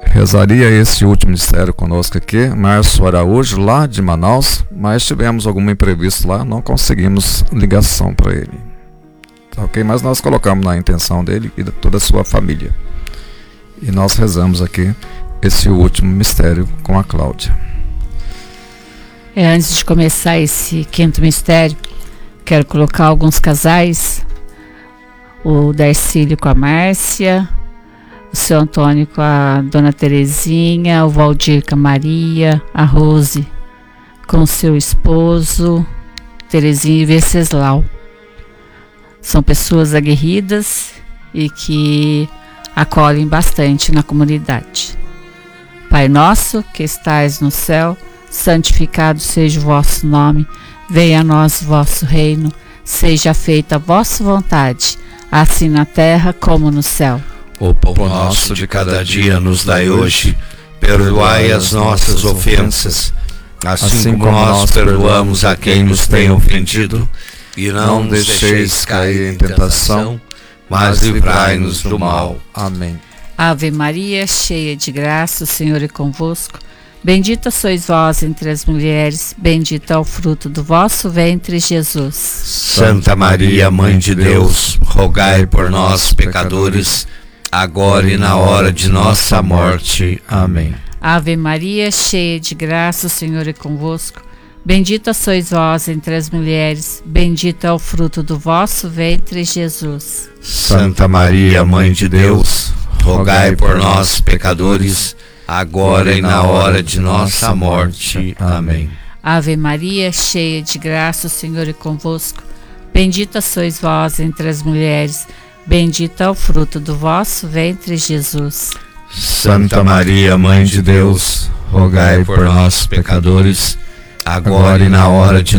rezaria esse último mistério conosco aqui, Márcio Araújo, lá de Manaus, mas tivemos algum imprevisto lá, não conseguimos ligação para ele. Tá ok? Mas nós colocamos na intenção dele e de toda a sua família. E nós rezamos aqui esse último mistério com a Cláudia. Antes de começar esse quinto mistério, quero colocar alguns casais, o Darcílio com a Márcia, o seu Antônio com a Dona Terezinha, o Valdir com a Maria, a Rose com o seu esposo, Terezinha e Venceslau. São pessoas aguerridas e que acolhem bastante na comunidade. Pai nosso que estais no céu, santificado seja o vosso nome, venha a nós o vosso reino, seja feita a vossa vontade, assim na terra como no céu. O pão nosso de cada dia nos dai hoje, perdoai as nossas ofensas, assim como nós perdoamos a quem nos tem ofendido, e não nos deixeis cair em tentação, mas livrai-nos do mal. Amém. Ave Maria, cheia de graça, o Senhor é convosco. Bendita sois vós entre as mulheres, bendito é o fruto do vosso ventre, Jesus. Santa Maria, Mãe de Deus, rogai por nós, pecadores, agora e na hora de nossa morte. Amém. Ave Maria, cheia de graça, o Senhor é convosco. Bendita sois vós entre as mulheres, bendito é o fruto do vosso ventre, Jesus. Santa Maria, Mãe de Deus, rogai por nós, pecadores, agora e na hora de nossa morte. Amém. Ave Maria, cheia de graça, o Senhor é convosco. Bendita sois vós entre as mulheres, bendito é o fruto do vosso ventre, Jesus. Santa Maria, Mãe de Deus, rogai por nós, pecadores, agora e na hora de